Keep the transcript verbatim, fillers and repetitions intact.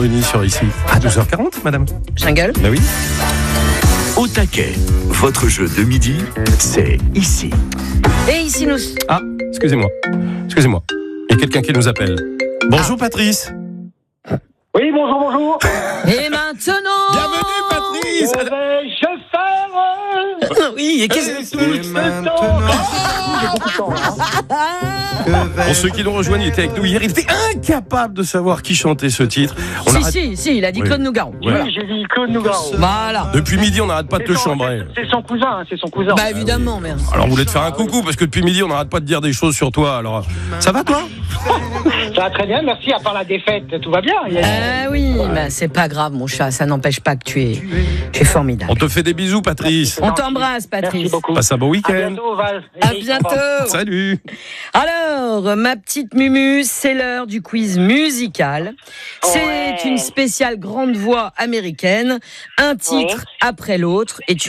Venez sur ici. À douze heures quarante, madame. Jungle. Ben oui. Au taquet, votre jeu de midi, c'est ici. Et ici nous... Ah, excusez-moi. Excusez-moi. Il y a quelqu'un qui nous appelle. Bonjour, Patrice. Oui, bonjour, bonjour. Et maintenant... Bienvenue, Patrice. Que vais-je faire Oui, et qu'est-ce Et tout ce temps J'ai beaucoup de temps, hein. Pour ceux qui nous rejoignent, il était avec nous hier. Il était incapable de savoir qui chantait ce titre. On Si, arrête- si, si, il a dit Oui. Claude Nougaron. Voilà. Oui, j'ai dit Claude Nougaro. Voilà. Depuis midi, on n'arrête pas de te C'est son- chambrer. C'est son cousin, hein, c'est son cousin. Bah évidemment, merde. Alors, on voulait te faire un coucou parce que depuis midi, on n'arrête pas de dire des choses sur toi. Alors, ça va, toi? Ça va très bien, merci, à part la défaite, tout va bien. Il y a- Ah oui, bah c'est pas grave, mon chat, ça n'empêche pas que tu es, tu es formidable. On te fait des bisous, Patrice. On t'embrasse, Merci Patrice. beaucoup. Passe un bon À week-end. bientôt, Val. À Eric, au revoir. bientôt. Salut. Alors, ma petite Mumu, c'est l'heure du quiz musical. C'est Ouais. une spéciale grande voix américaine, un titre après l'autre, et tu